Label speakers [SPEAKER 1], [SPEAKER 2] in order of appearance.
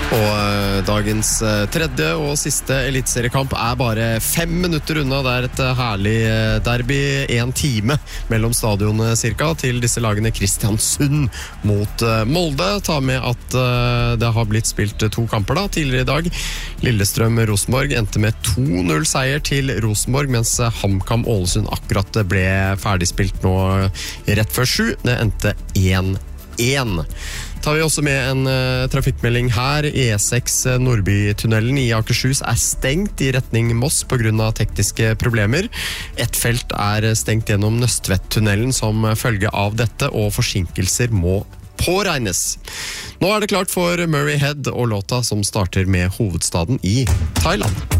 [SPEAKER 1] Og dagens tredje og siste elitseriekamp bare 5 minutter unna. Det et herlig derby, 1 time mellom stadionene cirka, til disse lagene Kristiansund mot Molde. Ta med at det har blitt spilt 2 kamper da, tidligere i dag. Lillestrøm-Rosenborg endte med 2-0 seier til Rosenborg, mens HamKam-Ålesund akkurat ble ferdigspilt nå rett før 7. Det endte 1-1. Tar vi også med en trafikkmelding her. E6 Nordbytunnelen i Akershus stengt i retning Moss på grunn av tekniske problemer. Et felt stengt gjennom Nøstvedt-tunnelen som følge av dette, og forsinkelser må påregnes. Nå det klart for Murray Head og låta som starter med hovedstaden i Thailand.